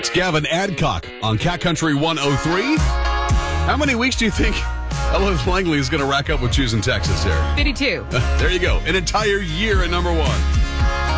It's Gavin Adcock on Cat Country 103. How many weeks do you think Ellis Langley is going to rack up with choosing Texas here? 52. There you go. An entire year at number one.